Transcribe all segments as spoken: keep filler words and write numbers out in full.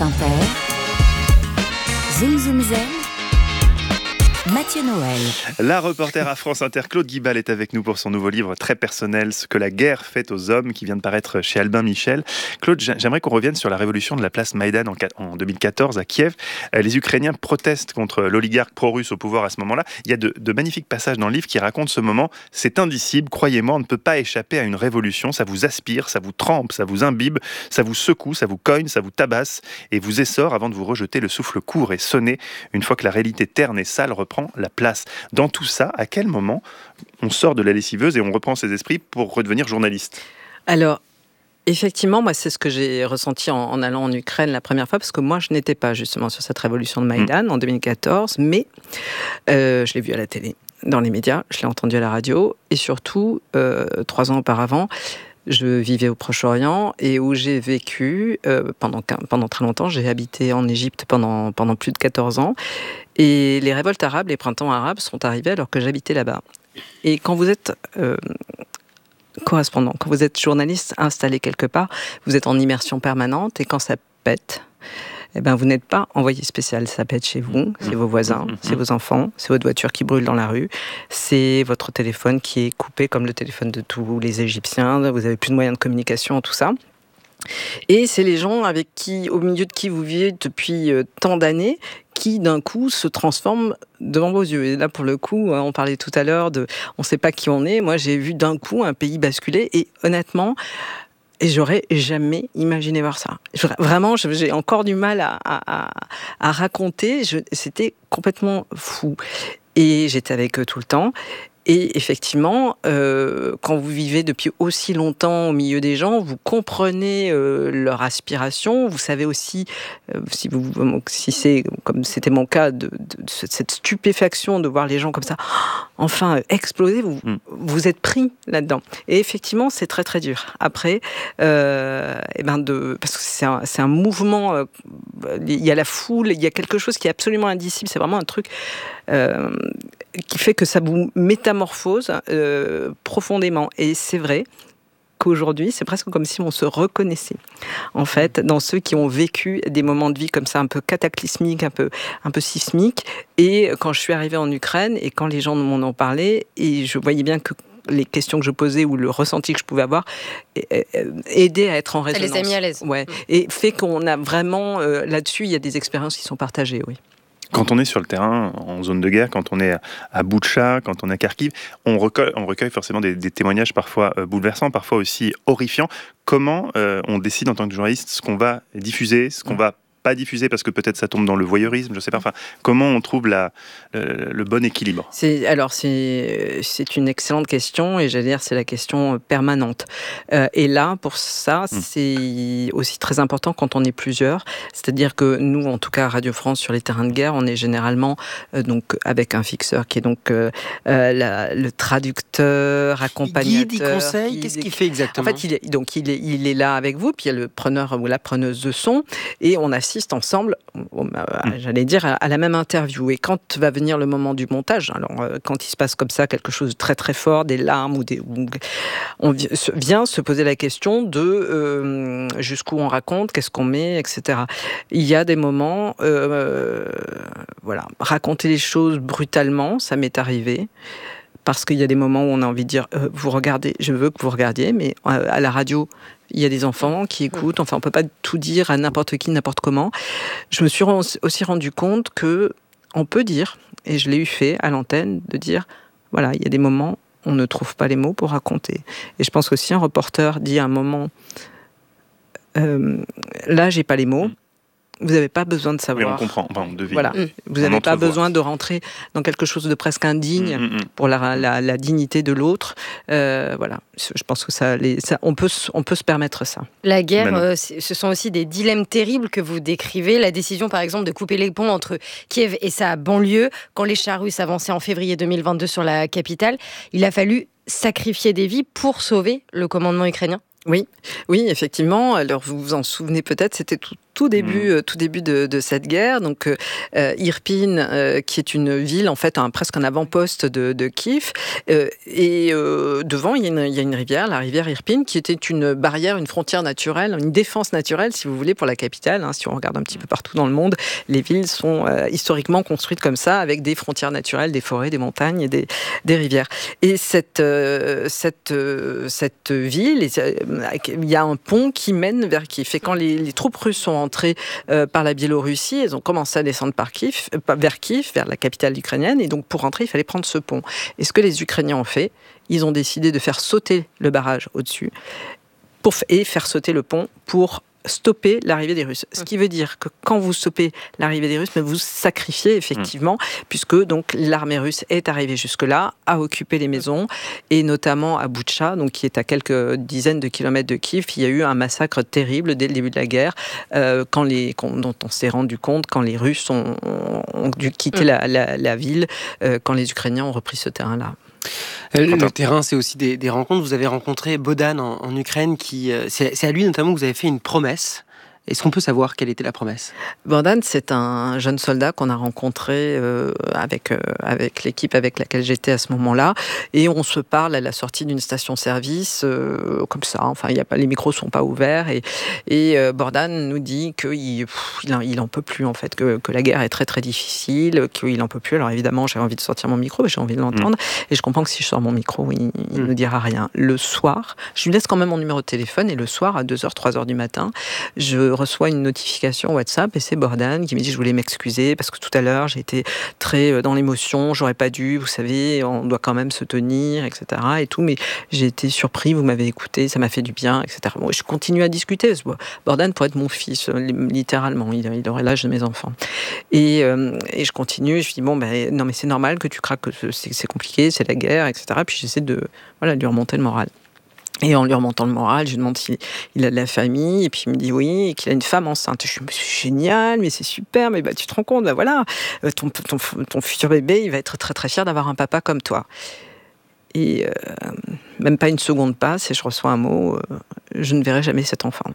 Inter, Zoom Zoom Zen, Mathieu Noël. La reporter à France Inter, Claude Guibal, est avec nous pour son nouveau livre très personnel, Ce que la guerre fait aux hommes, qui vient de paraître chez Albin Michel. Claude, j'aimerais qu'on revienne sur la révolution de la place Maïdan en deux mille quatorze à Kiev. Les Ukrainiens protestent contre l'oligarque pro-russe au pouvoir à ce moment-là. Il y a de, de magnifiques passages dans le livre qui racontent ce moment. C'est indicible, croyez-moi, on ne peut pas échapper à une révolution. Ça vous aspire, ça vous trempe, ça vous imbibe, ça vous secoue, ça vous cogne, ça vous tabasse et vous essore avant de vous rejeter le souffle court et sonné une fois que la réalité terne et sale reprend la place. Dans tout ça, à quel moment on sort de la lessiveuse et on reprend ses esprits pour redevenir journaliste ? Alors, effectivement, moi, c'est ce que j'ai ressenti en, en allant en Ukraine la première fois, parce que moi, je n'étais pas justement sur cette révolution de Maïdan mmh. en deux mille quatorze, mais euh, je l'ai vu à la télé, dans les médias, je l'ai entendu à la radio, et surtout, euh, trois ans auparavant, je vivais au Proche-Orient et où j'ai vécu euh, pendant, pendant très longtemps. J'ai habité en Égypte pendant, pendant plus de quatorze ans. Et les révoltes arabes, les printemps arabes sont arrivés alors que j'habitais là-bas. Et quand vous êtes euh, correspondant, quand vous êtes journaliste installé quelque part, vous êtes en immersion permanente et quand ça pète, eh ben, vous n'êtes pas envoyé spécial. Ça pète chez vous, c'est vos voisins, c'est vos enfants, c'est votre voiture qui brûle dans la rue, c'est votre téléphone qui est coupé comme le téléphone de tous les Égyptiens, vous n'avez plus de moyens de communication, tout ça. Et c'est les gens avec qui, au milieu de qui vous vivez depuis euh, tant d'années, qui d'un coup se transforment devant vos yeux. Et là, pour le coup, on parlait tout à l'heure de on ne sait pas qui on est. Moi, j'ai vu d'un coup un pays basculer et honnêtement, et j'aurais jamais imaginé voir ça. Vraiment, j'ai encore du mal à, à, à raconter. Je, c'était complètement fou. Et j'étais avec eux tout le temps. Et effectivement, euh, quand vous vivez depuis aussi longtemps au milieu des gens, vous comprenez euh, leur aspiration. Vous savez aussi, euh, si, vous, si c'est comme c'était mon cas, de, de, de cette stupéfaction de voir les gens comme ça, enfin exploser. Vous, mm. vous êtes pris là-dedans. Et effectivement, c'est très très dur. Après, euh, et ben de, parce que c'est un, c'est un mouvement. Euh, il y a la foule, il y a quelque chose qui est absolument indicible. C'est vraiment un truc. Euh, qui fait que ça vous métamorphose euh, profondément. Et c'est vrai qu'aujourd'hui, c'est presque comme si on se reconnaissait, en fait, dans ceux qui ont vécu des moments de vie comme ça, un peu cataclysmiques, un peu, un peu sismiques. Et quand je suis arrivée en Ukraine, et quand les gens m'en ont parlé, et je voyais bien que les questions que je posais ou le ressenti que je pouvais avoir aidaient à être en résonance. Ça les a mis à l'aise. Ouais. Et fait qu'on a vraiment, euh, là-dessus, il y a des expériences qui sont partagées, oui. Quand on est sur le terrain, en zone de guerre, quand on est à Boutcha, quand on est à Kharkiv, on recueille, on recueille forcément des, des témoignages parfois bouleversants, parfois aussi horrifiants. Comment euh, on décide en tant que journaliste ce qu'on va diffuser, ce qu'on va pas diffuser parce que peut-être ça tombe dans le voyeurisme, je sais pas. Enfin, comment on trouve la, le, le bon équilibre ? C'est, alors, c'est, c'est une excellente question et j'allais dire c'est la question permanente. Euh, et là, pour ça, mmh. c'est aussi très important quand on est plusieurs. C'est-à-dire que nous, en tout cas à Radio France, sur les terrains de guerre, on est généralement euh, donc avec un fixeur qui est donc euh, euh, la, le traducteur, accompagnateur. Il guide, il conseille, qu'est-ce qu'il fait exactement ? En fait, il est, donc il est, il est là avec vous, puis il y a le preneur ou la preneuse de son, et on assiste ensemble, j'allais dire, à la même interview. Et quand va venir le moment du montage, alors quand il se passe comme ça quelque chose de très très fort, des larmes ou des, ou, on vient se poser la question de euh, jusqu'où on raconte, qu'est-ce qu'on met, et cetera. Il y a des moments, euh, voilà, raconter les choses brutalement, ça m'est arrivé. Parce qu'il y a des moments où on a envie de dire euh, vous regardez, je veux que vous regardiez, mais euh, à la radio, il y a des enfants qui écoutent, enfin on ne peut pas tout dire à n'importe qui, n'importe comment. Je me suis aussi rendu compte qu'on peut dire, et je l'ai eu fait à l'antenne, de dire voilà, il y a des moments où on ne trouve pas les mots pour raconter. Et je pense que si un reporter dit à un moment euh, là, j'ai pas les mots, vous n'avez pas besoin de savoir. Oui, on comprend, enfin, on devine. Voilà. Mmh. Vous n'avez pas besoin de rentrer dans quelque chose de presque indigne mmh, mmh. pour la, la, la dignité de l'autre. Euh, voilà. Je pense que ça, les, ça, on peut, on peut se permettre ça. La guerre, euh, ce sont aussi des dilemmes terribles que vous décrivez. La décision, par exemple, de couper les ponts entre Kiev et sa banlieue, quand les chars russes avançaient en février deux mille vingt-deux sur la capitale, il a fallu sacrifier des vies pour sauver le commandement ukrainien. Oui, oui, effectivement. Alors vous vous en souvenez peut-être, c'était tout, tout début, mmh. tout début de, de cette guerre. Donc, euh, Irpin, euh, qui est une ville, en fait, un, presque un avant-poste de, de Kiev. Euh, et euh, devant, il y, a une, il y a une rivière, la rivière Irpin, qui était une barrière, une frontière naturelle, une défense naturelle, si vous voulez, pour la capitale. Hein. Si on regarde un petit peu partout dans le monde, les villes sont euh, historiquement construites comme ça, avec des frontières naturelles, des forêts, des montagnes et des, des rivières. Et cette, euh, cette, euh, cette ville, il y a un pont qui mène vers Kiev. Et quand les, les troupes russes sont entrées euh, par la Biélorussie, elles ont commencé à descendre par Kiev, euh, vers Kiev, vers la capitale ukrainienne. Et donc, pour rentrer, il fallait prendre ce pont. Et ce que les Ukrainiens ont fait, ils ont décidé de faire sauter le barrage au-dessus pour, et faire sauter le pont pour stopper l'arrivée des Russes. Ce qui veut dire que quand vous stoppez l'arrivée des Russes, mais vous sacrifiez effectivement, mmh. puisque donc l'armée russe est arrivée jusque-là, a occupé les maisons, et notamment à Boutcha, donc qui est à quelques dizaines de kilomètres de Kiev, il y a eu un massacre terrible dès le début de la guerre, euh, quand les, quand, dont on s'est rendu compte quand les Russes ont, ont dû quitter mmh. la, la, la ville, euh, quand les Ukrainiens ont repris ce terrain-là. Le, le terrain, c'est aussi des, des rencontres. Vous avez rencontré Bohdan en, en Ukraine, qui, c'est, c'est à lui notamment que vous avez fait une promesse. Est-ce qu'on peut savoir quelle était la promesse ? Bohdan, c'est un jeune soldat qu'on a rencontré euh, avec, euh, avec l'équipe avec laquelle j'étais à ce moment-là. Et on se parle à la sortie d'une station-service, euh, comme ça. Enfin, y a pas, les micros ne sont pas ouverts. Et, et euh, Bohdan nous dit qu'il il en peut plus, en fait, que, que la guerre est très, très difficile, qu'il n'en peut plus. Alors évidemment, j'ai envie de sortir mon micro, j'ai envie de l'entendre. Mmh. Et je comprends que si je sors mon micro, il ne mmh. nous dira rien. Le soir, je lui laisse quand même mon numéro de téléphone. Et le soir, à deux heures, trois heures du matin, je reçois une notification WhatsApp et c'est Bohdan qui me dit je voulais m'excuser parce que tout à l'heure j'ai été très dans l'émotion, j'aurais pas dû, vous savez, on doit quand même se tenir, et cetera et tout, mais j'ai été surpris, vous m'avez écouté, ça m'a fait du bien, et cetera. Bon, je continue à discuter. Bohdan pourrait être mon fils, littéralement, il, il aurait l'âge de mes enfants. Et, euh, et je continue, je dis bon ben non mais c'est normal que tu craques, c'est, c'est compliqué, c'est la guerre, et cetera. Puis j'essaie de voilà de lui remonter le moral. Et en lui remontant le moral, je lui demande s'il il a de la famille, et puis il me dit oui, et qu'il a une femme enceinte. Je dis, c'est génial, mais c'est super, mais bah, tu te rends compte, bah, voilà, ton, ton, ton futur bébé, il va être très très fier d'avoir un papa comme toi. Et euh, même pas une seconde passe, et je reçois un mot, euh, je ne verrai jamais cet enfant.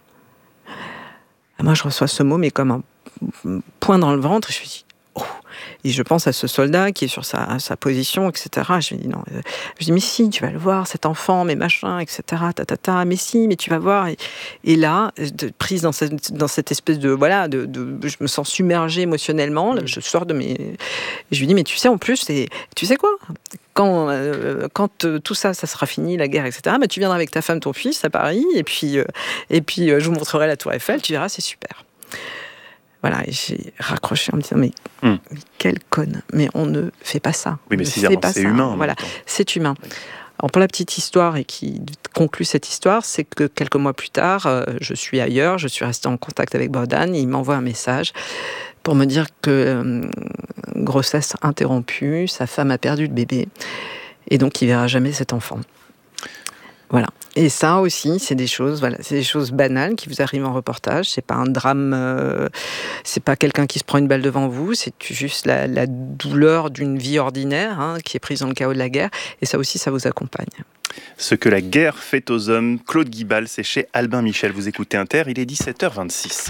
Et moi, je reçois ce mot, mais comme un point dans le ventre, et je me dis, oh. Et je pense à ce soldat qui est sur sa, sa position, et cetera. Je me dis non, je dis mais si, tu vas le voir, cet enfant, mais machin, et cetera. Ta, ta, ta, mais si, mais tu vas voir. Et, et là, de, prise dans cette, dans cette espèce de voilà, de, de, je me sens submergée émotionnellement. Là, je sors de mes, je lui dis mais tu sais en plus, c'est, tu sais quoi? Quand, euh, quand euh, tout ça, ça sera fini, la guerre, et cetera. Bah, tu viendras avec ta femme, ton fils à Paris, et puis, euh, et puis euh, je vous montrerai la Tour Eiffel. Tu verras, c'est super. Voilà, et j'ai raccroché en me disant mais, hum. mais quelle conne, mais on ne fait pas ça. Oui, mais c'est, c'est, pas c'est ça. Humain. Voilà, c'est humain. Alors pour la petite histoire et qui conclut cette histoire, c'est que quelques mois plus tard, euh, je suis ailleurs, je suis restée en contact avec Bohdan, et il m'envoie un message pour me dire que euh, grossesse interrompue, sa femme a perdu le bébé, et donc il verra jamais cet enfant. Voilà. Et ça aussi, c'est des choses, voilà, c'est des choses banales qui vous arrivent en reportage. C'est pas un drame, euh, c'est pas quelqu'un qui se prend une balle devant vous. C'est juste la, la douleur d'une vie ordinaire hein, qui est prise dans le chaos de la guerre. Et ça aussi, ça vous accompagne. Ce que la guerre fait aux hommes. Claude Guibal, c'est chez Albin Michel. Vous écoutez Inter, il est dix-sept heures vingt-six.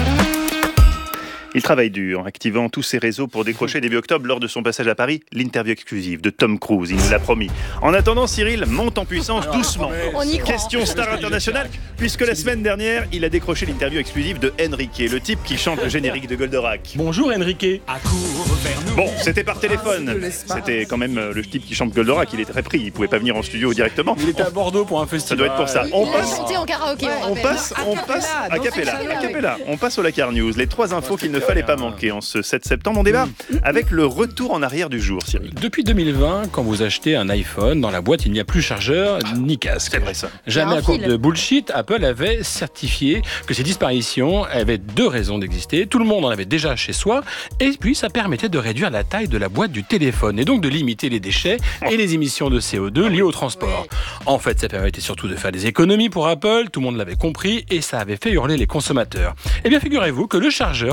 Il travaille dur, activant tous ses réseaux pour décrocher début octobre, lors de son passage à Paris, l'interview exclusive de Tom Cruise. Il nous l'a promis. En attendant, Cyril monte en puissance doucement. Question star internationale, puisque la semaine dernière, il a décroché l'interview exclusive de Enrique, le type qui chante le générique de Goldorak. Bonjour Enrique. Bon, c'était par téléphone. C'était quand même le type qui chante Goldorak. Il est très pris, il pouvait pas venir en studio directement. Il était à Bordeaux pour un festival. Ça doit être pour ça. On il passe. a chanté en karaoké. On passe. On passe à Capella. À Capella. On passe au Lakar News. Les trois infos qu'il ne fallait pas manquer en ce sept septembre. On débat avec le retour en arrière du jour, Cyril. Depuis deux mille vingt, quand vous achetez un iPhone, dans la boîte, il n'y a plus chargeur ni casque. C'est vrai ça. Jamais à cause de bullshit, Apple avait certifié que ces disparitions avaient deux raisons d'exister. Tout le monde en avait déjà chez soi, et puis ça permettait de réduire la taille de la boîte du téléphone, et donc de limiter les déchets et les émissions de C O deux liées au transport. En fait, ça permettait surtout de faire des économies pour Apple, tout le monde l'avait compris, et ça avait fait hurler les consommateurs. Eh bien, figurez-vous que le chargeur et le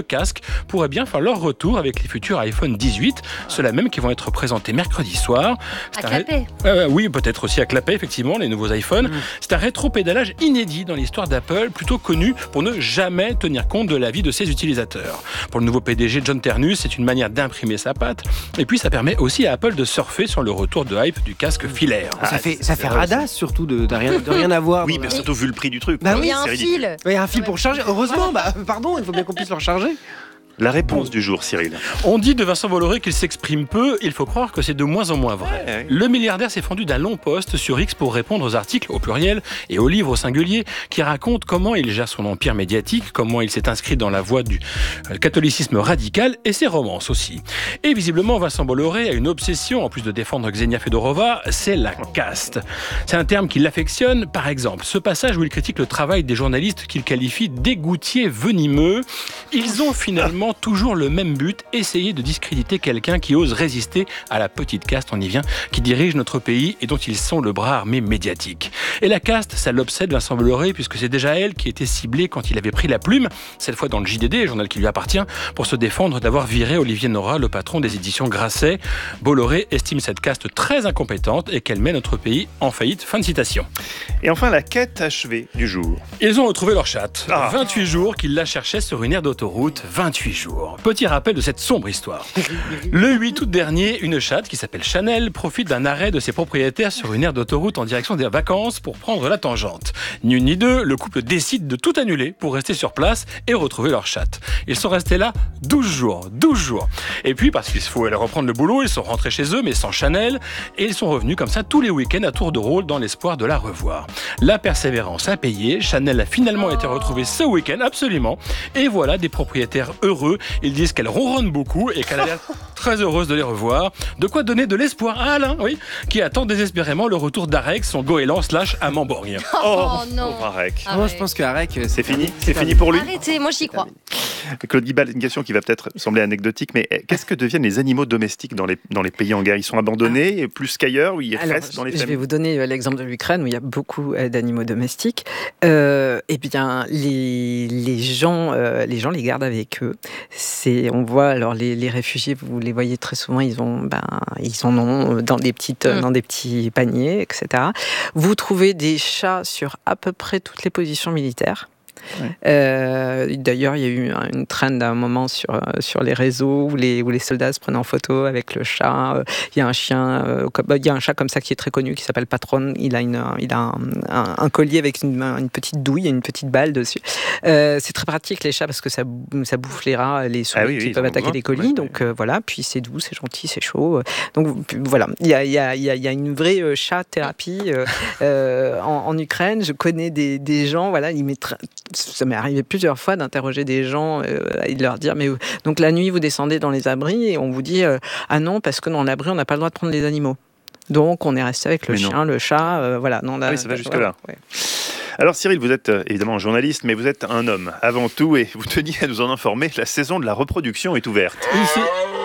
casques pourraient bien faire leur retour avec les futurs iPhone dix-huit, ceux-là même qui vont être présentés mercredi soir. À clapper. Euh, oui, peut-être aussi à clapper, effectivement, les nouveaux iPhones. Mmh. C'est un rétro-pédalage inédit dans l'histoire d'Apple, plutôt connu pour ne jamais tenir compte de la vie de ses utilisateurs. Pour le nouveau P D G John Ternus, c'est une manière d'imprimer sa patte. Et puis, ça permet aussi à Apple de surfer sur le retour de hype du casque filaire. Ah, ça fait, ça fait radasse, surtout, de, de, rien, de rien avoir. Oui, mais surtout vu le prix du truc. Bah oui, il y a un fil. Il y a un fil pour charger. Heureusement, bah, pardon, il faut bien qu'on puisse le recharger. La réponse du jour, Cyril. On dit de Vincent Bolloré qu'il s'exprime peu, il faut croire que c'est de moins en moins vrai. Ouais, ouais. Le milliardaire s'est fendu d'un long post sur X pour répondre aux articles au pluriel et aux livres au singulier qui racontent comment il gère son empire médiatique, comment il s'est inscrit dans la voie du catholicisme radical et ses romances aussi. Et visiblement, Vincent Bolloré a une obsession, en plus de défendre Xenia Fedorova, c'est la caste. C'est un terme qu'il affectionne, par exemple, ce passage où il critique le travail des journalistes qu'il qualifie d'égoutiers venimeux. Ils ont finalement toujours le même but, essayer de discréditer quelqu'un qui ose résister à la petite caste, on y vient, qui dirige notre pays et dont ils sont le bras armé médiatique. Et la caste, ça l'obsède Vincent Bolloré, puisque c'est déjà elle qui était ciblée quand il avait pris la plume, cette fois dans le J D D, journal qui lui appartient, pour se défendre d'avoir viré Olivier Nora, le patron des éditions Grasset. Bolloré estime cette caste très incompétente et qu'elle met notre pays en faillite. Fin de citation. Et enfin, la quête achevée du jour. Ils ont retrouvé leur chatte. Ah. vingt-huit jours qu'ils la cherchaient sur une aire d'autoroute. vingt-huit jours. Petit rappel de cette sombre histoire. Le huit août dernier, une chatte qui s'appelle Chanel profite d'un arrêt de ses propriétaires sur une aire d'autoroute en direction des vacances pour prendre la tangente. Ni une ni deux, le couple décide de tout annuler pour rester sur place et retrouver leur chatte. Ils sont restés là douze jours. douze jours. Et puis, parce qu'il faut aller reprendre le boulot, ils sont rentrés chez eux, mais sans Chanel. Et ils sont revenus comme ça tous les week-ends à tour de rôle dans l'espoir de la revoir. La persévérance a payé. Chanel a finalement été retrouvée ce week-end, absolument. Et voilà des propriétaires heureux. Ils disent qu'elle ronronne beaucoup et qu'elle a l'air très heureuse de les revoir. De quoi donner de l'espoir à Alain, oui, qui attend désespérément le retour d'Arek, son goéland slash amant borgne. Oh, non. Pauvre Arek. Ah Moi, ouais. je pense que Arek, C'est fini C'est fini pour lui. Arrêtez, moi j'y crois. Claude Guibal, une question qui va peut-être sembler anecdotique, mais qu'est-ce que deviennent les animaux domestiques dans les, dans les pays en guerre ? Ils sont abandonnés ah. plus qu'ailleurs, ou ils Alors, restent dans les je familles ? vais vous donner l'exemple de l'Ukraine où il y a beaucoup d'animaux domestiques. Euh, eh bien, les, les, gens, euh, les gens les gardent avec eux. C'est, on voit, alors les, les réfugiés, vous les voyez très souvent, ils, ont, ben, ils en ont dans des, petites, mmh. dans des petits paniers, et cetera. Vous trouvez des chats sur à peu près toutes les positions militaires. Ouais. Euh, d'ailleurs, il y a eu une trend à un moment sur, sur les réseaux où les, où les soldats se prenaient en photo avec le chat. Il y a un chien, euh, il y a un chat comme ça qui est très connu qui s'appelle Patron. Il a, une, il a un, un, un collier avec une, une petite douille et une petite balle dessus. Euh, c'est très pratique les chats parce que ça, ça bouffe les rats, les souris ah oui, qui oui, peuvent attaquer les colis. Ouais, donc ouais. Euh, voilà, puis c'est doux, c'est gentil, c'est chaud. Donc voilà, il y a, il y a, il y a une vraie chat-thérapie euh, euh, en, en Ukraine. Je connais des, des gens, voilà, ils mettent. Ça m'est arrivé plusieurs fois d'interroger des gens euh, et de leur dire mais donc la nuit vous descendez dans les abris et on vous dit euh, ah non parce que dans l'abri on n'a pas le droit de prendre les animaux. Donc on est resté avec le mais chien, non. le chat, euh, voilà. Non, là, ah oui, ça va jusque là. Ouais. Alors Cyril, vous êtes euh, évidemment journaliste, mais vous êtes un homme avant tout et vous teniez à nous en informer. La saison de la reproduction est ouverte. Ici.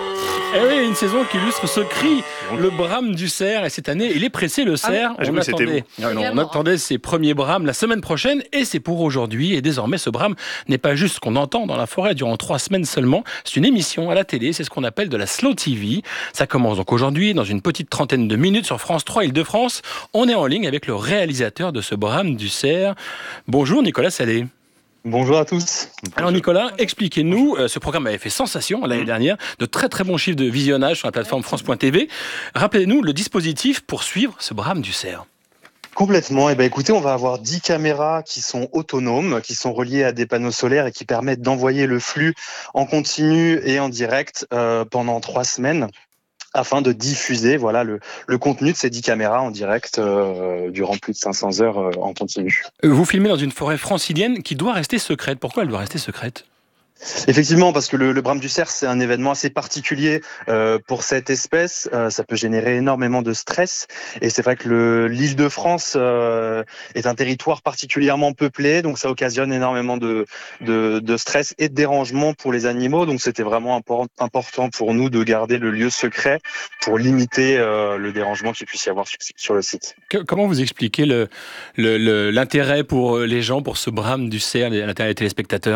Eh oui, une saison qui illustre ce cri, le brame du cerf. Et cette année, il est pressé, le cerf. Ah, on, attendait, non, non, on attendait ses premiers brames la semaine prochaine et c'est pour aujourd'hui. Et désormais, ce brame n'est pas juste ce qu'on entend dans la forêt durant trois semaines seulement. C'est une émission à la télé, c'est ce qu'on appelle de la slow T V. Ça commence donc aujourd'hui, dans une petite trentaine de minutes sur France trois Île-de-France. On est en ligne avec le réalisateur de ce brame du cerf. Bonjour Nicolas Salé. Bonjour à tous. Alors Nicolas, expliquez-nous, euh, ce programme avait fait sensation l'année dernière, de très très bons chiffres de visionnage sur la plateforme France point T V. Rappelez-nous le dispositif pour suivre ce brame du cerf. Complètement. Eh ben, écoutez, on va avoir dix caméras qui sont autonomes, qui sont reliées à des panneaux solaires et qui permettent d'envoyer le flux en continu et en direct euh, pendant trois semaines. Afin de diffuser voilà, le, le contenu de ces dix caméras en direct euh, durant plus de cinq cents heures euh, en continu. Vous filmez dans une forêt francilienne qui doit rester secrète. Pourquoi elle doit rester secrète ? Effectivement, parce que le, le brame du cerf, c'est un événement assez particulier euh, pour cette espèce. Euh, ça peut générer énormément de stress. Et c'est vrai que le, l'Île-de-France euh, est un territoire particulièrement peuplé, donc ça occasionne énormément de, de, de stress et de dérangement pour les animaux. Donc c'était vraiment import, important pour nous de garder le lieu secret pour limiter euh, le dérangement qu'il puisse y avoir sur, sur le site. Que, comment vous expliquez le, le, le, l'intérêt pour les gens pour ce brame du cerf, l'intérêt des téléspectateurs ?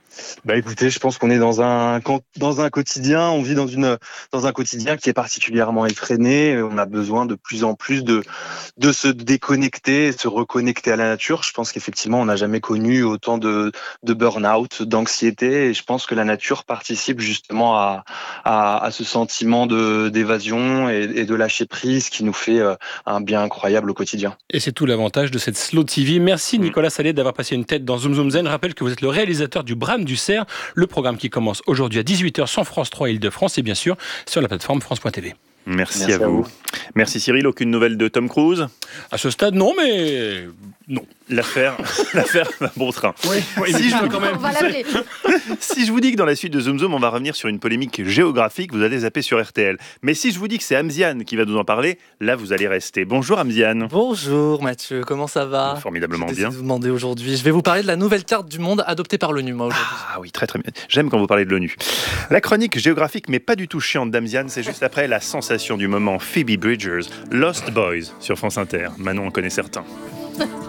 Bah écoutez, je pense qu'on est dans un dans un quotidien, on vit dans une dans un quotidien qui est particulièrement effréné. On a besoin de plus en plus de de se déconnecter, de se reconnecter à la nature. Je pense qu'effectivement, on n'a jamais connu autant de de burn-out, d'anxiété, et je pense que la nature participe justement à à, à ce sentiment de d'évasion et, et de lâcher prise qui nous fait un bien incroyable au quotidien. Et c'est tout l'avantage de cette Slow T V. Merci Nicolas Sallet d'avoir passé une tête dans Zoom Zoom Zen. Je rappelle que vous êtes le réalisateur du Bram du Cerf, le programme qui commence aujourd'hui à dix-huit heures sur France trois Île-de-France et bien sûr sur la plateforme France point T V. Merci, Merci à, à vous. vous. Merci Cyril, aucune nouvelle de Tom Cruise? À ce stade, non, mais non. L'affaire, l'affaire va bon train. Oui, oui, si, je vous, quand même. On va l'appeler. si je vous dis que dans la suite de Zoom Zoom, on va revenir sur une polémique géographique, vous allez zapper sur R T L. Mais si je vous dis que c'est Amziane qui va nous en parler, là vous allez rester. Bonjour Amziane. Bonjour Mathieu, comment ça va? Formidablement J'ai décidé bien. de vous demander aujourd'hui. Je vais vous parler de la nouvelle carte du monde adoptée par l'ONU, moi, aujourd'hui. Ah oui, très très bien. J'aime quand vous parlez de l'ONU. La chronique géographique, mais pas du tout chiante d'Amziane, c'est juste après la sensation du moment. Phoebe Bridgers, Lost Boys sur France Inter. Manon en connaît certains.